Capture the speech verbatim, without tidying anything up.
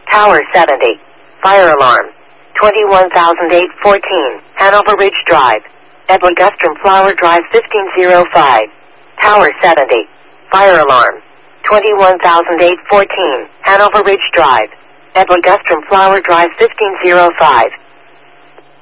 Tower seventy. Fire alarm. twenty-one thousand eight hundred fourteen. Hanover Ridge Drive. Edward Gustrom Flower Drive fifteen oh five. Tower seventy. Fire alarm. twenty-one thousand eight hundred fourteen. Hanover Ridge Drive. Edward Gustrom Flower Drive fifteen oh five.